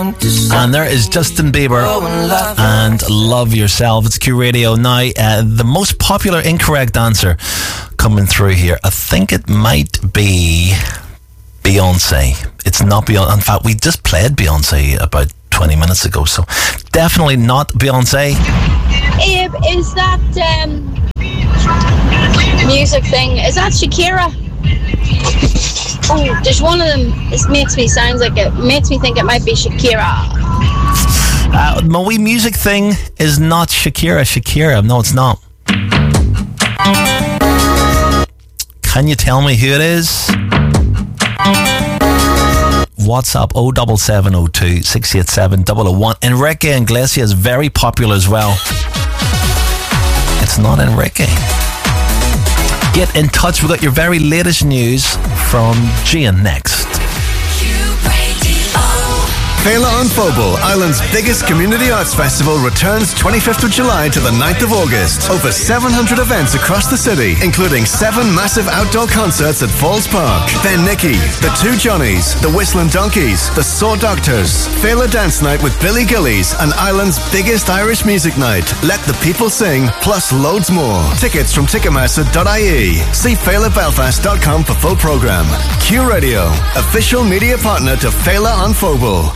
And there is Justin Bieber and Love Yourself. It's Q Radio. Now, the most popular incorrect answer coming through here, I think it might be Beyonce. It's not Beyonce. In fact, we just played Beyonce about 20 minutes ago, so definitely not Beyonce. Abe, is that music thing, is that Shakira? Oh, there's one of them. It makes me think it might be Shakira. My wee music thing is not Shakira. No, it's not. Can you tell me who it is? WhatsApp 07702 687 001. Enrique Iglesias, very popular as well. It's not Enrique. Get in touch. We've got your very latest news from Gian next. Fela on Phobal, Ireland's biggest community arts festival, returns 25th of July to the 9th of August. Over 700 events across the city, including 7 massive outdoor concerts at Falls Park. Ben Nicky, The Two Johnnies, The Whistling Donkeys, The Saw Doctors, Fela Dance Night with Billy Gillies, and Ireland's biggest Irish music night. Let the people sing, plus loads more. Tickets from Ticketmaster.ie. See FelaBelfast.com for full programme. Q Radio, official media partner to Fela on Phobal.